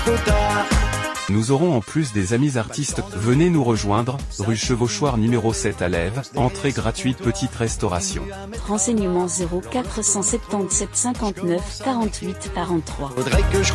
Nous aurons en plus des amis artistes. Venez nous rejoindre, rue Chevauchoir numéro 7 à Lèves, entrée gratuite petite restauration. Renseignements 0477 59 48 43.